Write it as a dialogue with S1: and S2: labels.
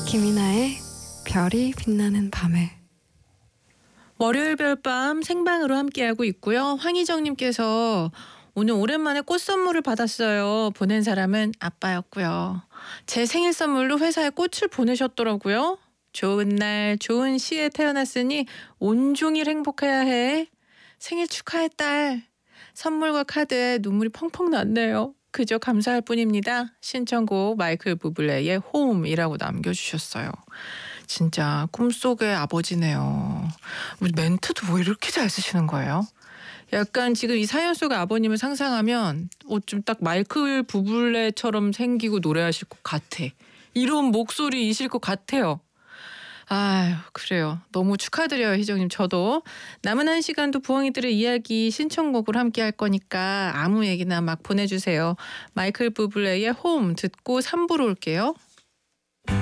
S1: 김이나의 별이 빛나는 밤에.
S2: 월요일 별밤 생방으로 함께하고 있고요. 황희정님께서 오늘 오랜만에 꽃 선물을 받았어요. 보낸 사람은 아빠였고요. 제 생일 선물로 회사에 꽃을 보내셨더라고요. 좋은 날 좋은 시에 태어났으니 온종일 행복해야 해. 생일 축하해 딸. 선물과 카드에 눈물이 펑펑 났네요. 그저 감사할 뿐입니다. 신청곡 마이클 부블레의 홈이라고 남겨주셨어요. 진짜 꿈속의 아버지네요. 멘트도 뭐 이렇게 잘 쓰시는 거예요? 약간 지금 이 사연 속의 아버님을 상상하면 좀 딱 마이클 부블레처럼 생기고 노래하실 것 같아. 이런 목소리이실 것 같아요. 아유, 그래요. 너무 축하드려요, 희정님. 저도 남은 한 시간도 부엉이들의 이야기 신청곡으로 함께 할 거니까 아무 얘기나 막 보내주세요. 마이클 부블레의 홈 듣고 3부로 올게요.